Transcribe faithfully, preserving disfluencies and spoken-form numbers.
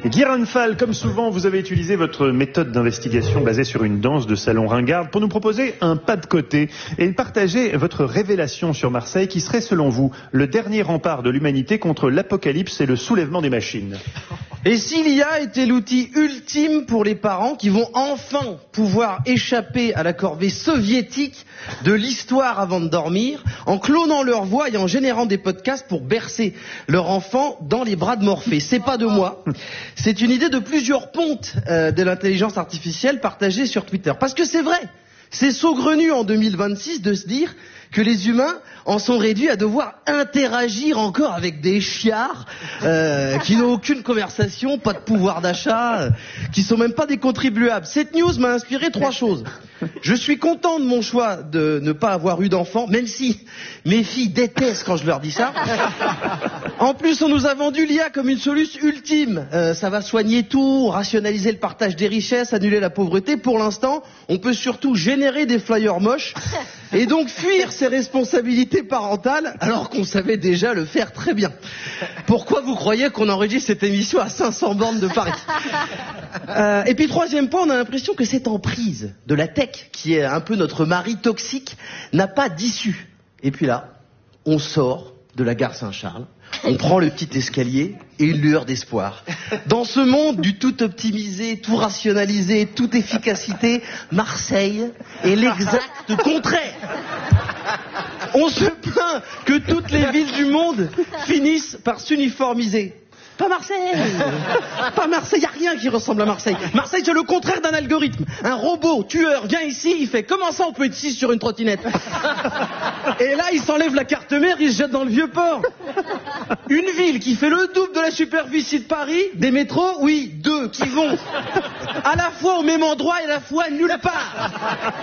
Guy Ranfal, comme souvent, vous avez utilisé votre méthode d'investigation basée sur une danse de salon ringarde pour nous proposer un pas de côté et partager votre révélation sur Marseille qui serait, selon vous, le dernier rempart de l'humanité contre l'apocalypse et le soulèvement des machines. Et si l'I A était l'outil ultime pour les parents qui vont enfin pouvoir échapper à la corvée soviétique de l'histoire avant de dormir, en clonant leur voix et en générant des podcasts pour bercer leur enfant dans les bras de Morphée. C'est pas de moi, c'est une idée de plusieurs pontes euh, de l'intelligence artificielle partagée sur Twitter. Parce que c'est vrai, c'est saugrenu en deux mille vingt-six de se dire que les humains en sont réduits à devoir interagir encore avec des chiards euh, qui n'ont aucune conversation, pas de pouvoir d'achat, euh, qui sont même pas des contribuables. Cette news m'a inspiré trois choses. Je suis content de mon choix de ne pas avoir eu d'enfant, même si mes filles détestent quand je leur dis ça. En plus, on nous a vendu l'I A comme une solution ultime. Euh, ça va soigner tout, rationaliser le partage des richesses, annuler la pauvreté. Pour l'instant, on peut surtout générer des flyers moches et donc fuir ses responsabilités parentales alors qu'on savait déjà le faire très bien. Pourquoi vous croyez qu'on enregistre cette émission à cinq cents bornes de Paris? euh, Et puis troisième point, on a l'impression que cette emprise de la tech, qui est un peu notre mari toxique, n'a pas d'issue. Et puis là, on sort de la gare Saint-Charles, on prend le petit escalier et une lueur d'espoir. Dans ce monde du tout optimisé, tout rationalisé, toute efficacité, Marseille est l'exact contraire. On se plaint que toutes les villes du monde finissent par s'uniformiser. Pas Marseille. Pas Marseille, y a rien qui ressemble à Marseille. Marseille, c'est le contraire d'un algorithme. Un robot tueur vient ici, il fait comment ça on peut être six sur une trottinette? Et là, il s'enlève la carte mère, il se jette dans le vieux port. Une ville qui fait le double de la superficie de Paris, des métros, oui, deux qui vont à la fois au même endroit et à la fois nulle part.